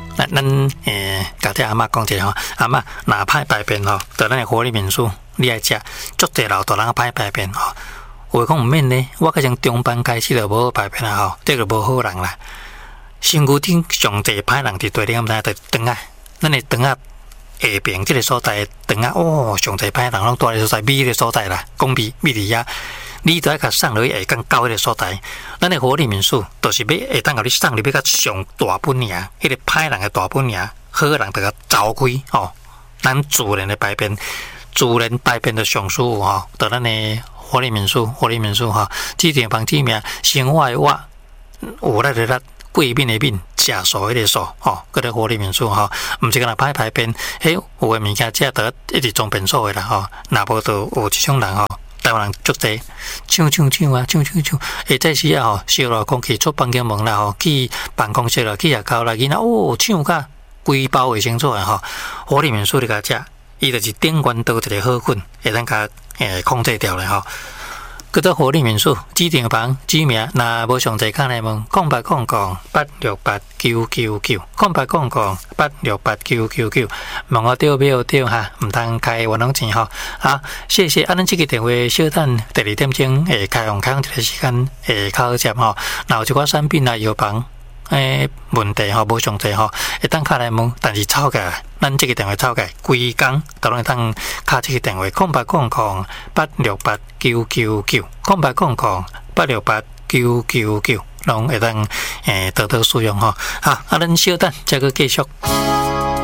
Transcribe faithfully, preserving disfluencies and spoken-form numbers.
咱咱诶，甲这阿嬷讲者吼，阿嬷若歹排便吼，在咱的活力民宿，你爱食，足侪老大人歹排便吼。话讲毋免呢，我甲从中班开始就无好排便啦吼，这个无好人啦。身躯顶上侪歹人伫地顶，毋知在肠啊，咱的肠啊下边即个所在肠啊，哦，上侪歹人拢住咧所在，美的所在啦，讲美美伫遐。你就爱甲送落去下港到迄个所在，咱的活力民宿就是要下当甲你送入要甲上大本尔，迄个歹人的大本尔，好人就甲走开哦。咱自然的排便，自然排便的上舒服吼，到咱的活力民宿，活力民宿吼，指定房指名，生活的活，有力的力，贵面的面，食素迄个素吼，嗰个活力民宿吼，毋是干那歹排便，迄有诶物件只得一直装便所的啦吼，若无就有即种人吼。台湾人足济，唱唱唱啊，唱唱唱！下早时啊吼，烧了讲去出房间门啦吼，去办公室啦，去夜校啦，囡仔哦，唱甲规包卫生纸啊吼，活力民宿你甲食，伊就是顶悬倒一个好菌，会当甲诶控制掉咧吼。叫做活力民宿，指定房指名，若无详细，看来问空八空空八六八九九九，空八空空八六八九九九，问我对没有对哈？唔通开冤枉钱吼。好，谢谢。啊，咱这个电话小等第二点钟诶，开放开放一个时间诶，考接吼。若有一寡产品啊，药房诶问题吼，无详细吼，会当敲来问，但是吵架，咱这个电话吵架，规工都拢会当敲这个电话，空八空空八六八九九九，空八空空八六八九九九，拢会当诶得到使用吼。好，啊，咱小等再个继续。